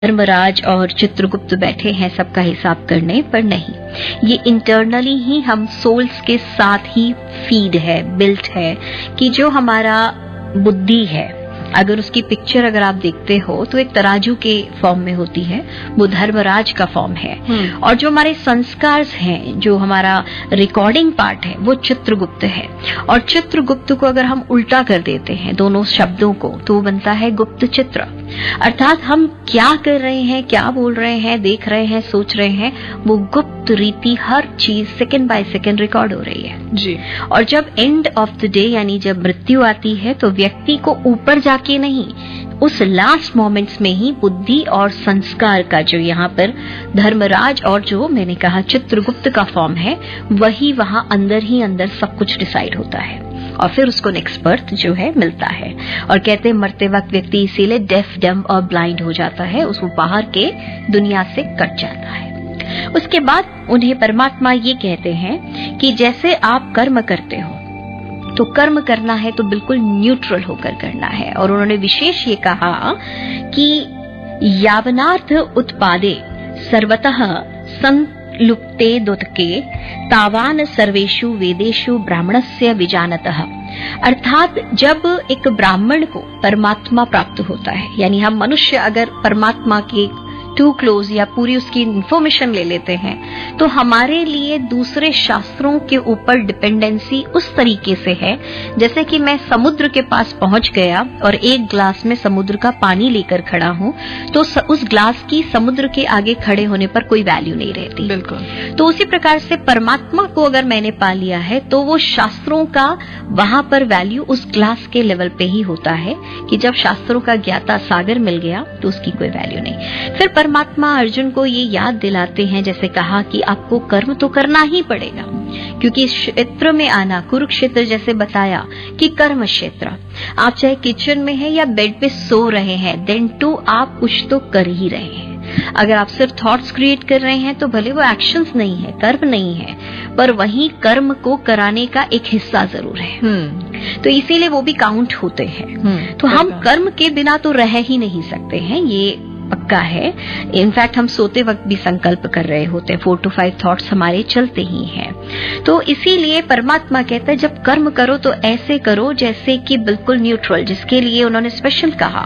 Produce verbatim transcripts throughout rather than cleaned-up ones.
धर्मराज और चित्रगुप्त बैठे हैं सबका हिसाब करने, पर नहीं, ये इंटरनली ही हम सोल्स के साथ ही फीड है, बिल्ट है कि जो हमारा बुद्धि है, अगर उसकी पिक्चर अगर आप देखते हो तो एक तराजू के फॉर्म में होती है, वो धर्मराज का फॉर्म है। और जो हमारे संस्कार हैं, जो हमारा रिकॉर्डिंग पार्ट है, वो चित्रगुप्त है। और चित्रगुप्त को अगर हम उल्टा कर देते हैं दोनों शब्दों को, तो वो बनता है गुप्त चित्र। अर्थात हम क्या कर रहे हैं, क्या बोल रहे हैं, देख रहे हैं, सोच रहे हैं, वो गुप्त रीति हर चीज सेकंड बाय सेकंड रिकॉर्ड हो रही है जी। और जब एंड ऑफ द डे यानी जब मृत्यु आती है तो व्यक्ति को ऊपर जाके नहीं, उस लास्ट मोमेंट्स में ही बुद्धि और संस्कार का जो यहाँ पर धर्मराज और जो मैंने कहा चित्रगुप्त का फॉर्म है, वही वहां अंदर ही अंदर सब कुछ डिसाइड होता है और फिर उसको नेक्स्ट बर्थ जो है मिलता है। और कहते हैं मरते वक्त व्यक्ति इसीलिए डेफ, डम और ब्लाइंड हो जाता है, उसको बाहर के दुनिया से कट जाता है। उसके बाद उन्हें परमात्मा ये कहते हैं कि जैसे आप कर्म करते हो तो कर्म करना है तो बिल्कुल न्यूट्रल होकर करना है। और उन्होंने विशेष ये कहा कि यावनार्थ उत्पादे सर्वतः संलुप्ते दोतके तावान सर्वेषु वेदेषु ब्राह्मणस्य विजानतः। अर्थात जब एक ब्राह्मण को परमात्मा प्राप्त होता है, यानी हम मनुष्य अगर परमात्मा के टू क्लोज या पूरी उसकी इंफॉर्मेशन ले लेते हैं तो हमारे लिए दूसरे शास्त्रों के ऊपर डिपेंडेंसी उस तरीके से है जैसे कि मैं समुद्र के पास पहुंच गया और एक ग्लास में समुद्र का पानी लेकर खड़ा हूं तो उस ग्लास की समुद्र के आगे खड़े होने पर कोई वैल्यू नहीं रहती। बिल्कुल। तो उसी प्रकार से परमात्मा को अगर मैंने पा लिया है तो वो शास्त्रों का वहां पर वैल्यू उस ग्लास के लेवल पे ही होता है कि जब शास्त्रों का ज्ञाता सागर मिल गया तो उसकी कोई वैल्यू नहीं। फिर परमात्मा अर्जुन को ये याद दिलाते हैं, जैसे कहा कि आपको कर्म तो करना ही पड़ेगा, क्योंकि इस क्षेत्र में आना, कुरुक्षेत्र जैसे बताया कि कर्म क्षेत्र, आप चाहे किचन में है या बेड पे सो रहे हैं, देन टू आप कुछ तो कर ही रहे हैं। अगर आप सिर्फ थॉट्स क्रिएट कर रहे हैं तो भले वो एक्शंस नहीं है, कर्म नहीं है, पर वही कर्म को कराने का एक हिस्सा जरूर है। तो इसीलिए वो भी काउंट होते हैं। तो हम कर्म के बिना तो रह ही नहीं सकते हैं, ये पक्का है। इनफैक्ट हम सोते वक्त भी संकल्प कर रहे होते हैं, फोर टू फाइव थॉट्स हमारे चलते ही हैं। तो इसीलिए परमात्मा कहता है जब कर्म करो तो ऐसे करो जैसे कि बिल्कुल न्यूट्रल, जिसके लिए उन्होंने स्पेशल कहा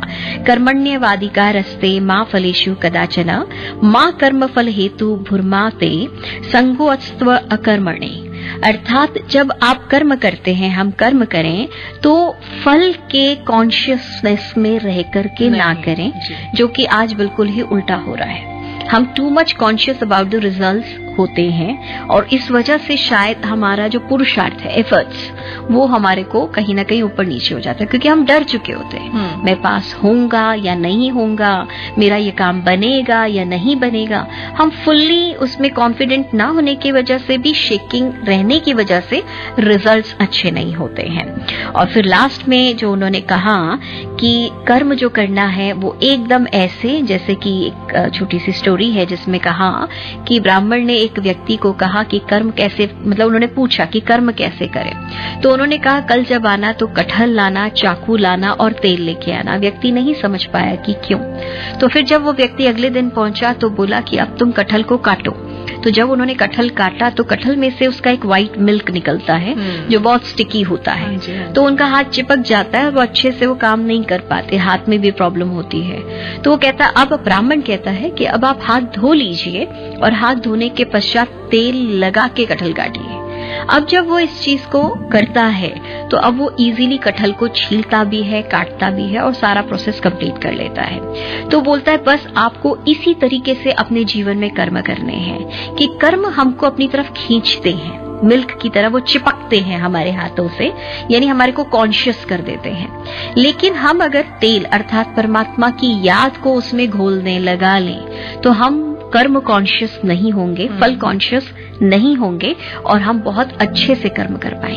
कर्मण्यवाधिकारस्ते मां फलेषु कदाचन मां कर्म फल हेतु भूर्माते संगोत्स्व अकर्मणे। अर्थात जब आप कर्म करते हैं, हम कर्म करें तो फल के कॉन्शियसनेस में रह करके ना करें, जो कि आज बिल्कुल ही उल्टा हो रहा है। हम too much conscious about the results होते हैं और इस वजह से शायद हमारा जो पुरुषार्थ है, एफर्ट्स, वो हमारे को कहीं ना कहीं ऊपर नीचे हो जाता है, क्योंकि हम डर चुके होते हैं मैं पास होऊंगा या नहीं होऊंगा, मेरा ये काम बनेगा या नहीं बनेगा। हम फुल्ली उसमें कॉन्फिडेंट ना होने की वजह से भी, शेकिंग रहने की वजह से रिजल्ट्स अच्छे नहीं होते हैं। और फिर लास्ट में जो उन्होंने कहा कि कर्म जो करना है वो एकदम ऐसे, जैसे कि एक छोटी सी स्टोरी है जिसमें कहा कि ब्राह्मण ने एक व्यक्ति को कहा कि कर्म कैसे, मतलब उन्होंने पूछा कि कर्म कैसे करें, तो उन्होंने कहा कल जब आना तो कटहल लाना, चाकू लाना और तेल लेके आना। व्यक्ति नहीं समझ पाया कि क्यों। तो फिर जब वो व्यक्ति अगले दिन पहुंचा तो बोला कि अब तुम कटहल को काटो। तो जब उन्होंने कटहल काटा तो कटहल में से उसका एक व्हाइट मिल्क निकलता है जो बहुत स्टिकी होता है, तो उनका हाथ चिपक जाता है, वो अच्छे से वो काम नहीं कर पाते, हाथ में भी प्रॉब्लम होती है। तो वो कहता, अब ब्राह्मण कहता है कि अब आप हाथ धो लीजिए और हाथ धोने के पश्चात तेल लगा के कटहल काटिए। अब जब वो इस चीज को करता है तो अब वो इजीली कटहल को छीलता भी है, काटता भी है और सारा प्रोसेस कंप्लीट कर लेता है। तो बोलता है बस आपको इसी तरीके से अपने जीवन में कर्म करने हैं कि कर्म हमको अपनी तरफ खींचते हैं, मिल्क की तरह वो चिपकते हैं हमारे हाथों से, यानी हमारे को कॉन्शियस कर देते हैं। लेकिन हम अगर तेल अर्थात परमात्मा की याद को उसमें घोल दें, लगा लें, तो हम कर्म कॉन्शियस नहीं होंगे, फल कॉन्शियस नहीं होंगे और हम बहुत अच्छे से कर्म कर पाएंगे।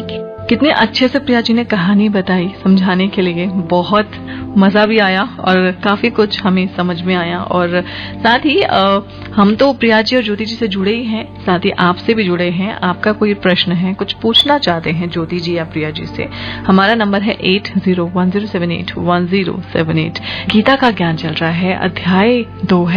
कितने अच्छे से प्रिया जी ने कहानी बताई समझाने के लिए, बहुत मजा भी आया और काफी कुछ हमें समझ में आया। और साथ ही आ, हम तो प्रिया जी और ज्योति जी से जुड़े ही हैं, साथ ही आपसे भी जुड़े हैं। आपका कोई प्रश्न है, कुछ पूछना चाहते हैं ज्योति जी या प्रिया जी से, हमारा नंबर है eight zero one zero seven eight one zero seven eight. Gita का ज्ञान चल रहा है, अध्याय दो है